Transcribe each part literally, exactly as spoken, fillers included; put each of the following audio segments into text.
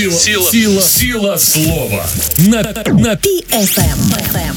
Сила, сила, сила, сила слова. На, на пи эф эм.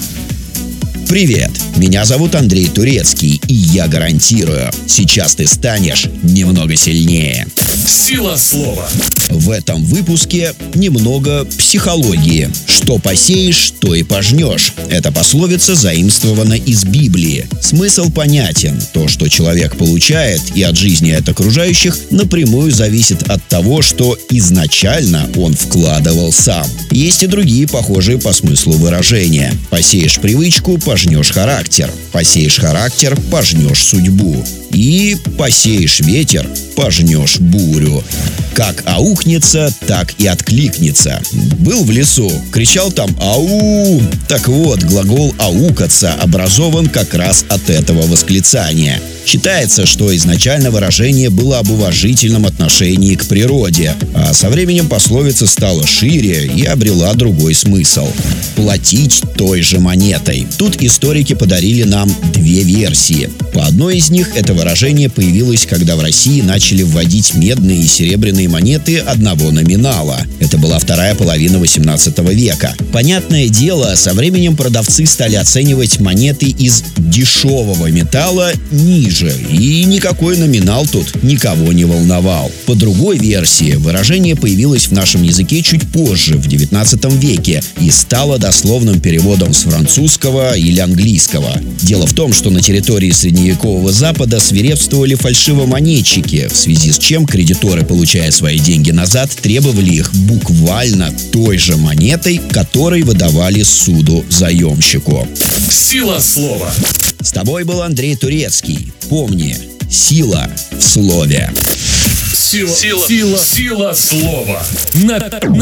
Привет, меня зовут Андрей Турецкий, и я гарантирую, сейчас ты станешь немного сильнее. Сила слова. В этом выпуске немного психологии. Что посеешь, то и пожнешь. Эта пословица заимствована из Библии. Смысл понятен. То, что человек получает и от жизни и от окружающих, напрямую зависит от того, что изначально он вкладывал сам. Есть и другие похожие по смыслу выражения. Посеешь привычку, пожнешь характер. Посеешь характер, пожнешь судьбу. И посеешь ветер, пожнешь бурю. Как аукнется, так и откликнется. Был в лесу, кричал там «Ау!». Так вот, глагол «аукаться» образован как раз от этого восклицания. Считается, что изначально выражение было об уважительном отношении к природе, а со временем пословица стала шире и обрела другой смысл – платить той же монетой. Тут историки подарили нам две версии. По одной из них это выражение появилось, когда в России начали вводить медные и серебряные монеты одного номинала. Это была вторая половина восемнадцатого века. Понятное дело, со временем продавцы стали оценивать монеты из дешевого металла ниже, и никакой номинал тут никого не волновал. По другой версии, выражение появилось в нашем языке чуть позже, в девятнадцатом веке, и стало дословным переводом с французского или английского. Дело в том, что на территории средневекового Запада свирепствовали фальшивомонетчики, в связи с чем кредиторы, получая свои деньги назад, требовали их буквально той же монетой, которой выдавали суду заемщику. Сила слова. С тобой был Андрей Турецкий. Помни, сила в слове. Сила, сила, сила, сила слова. На, на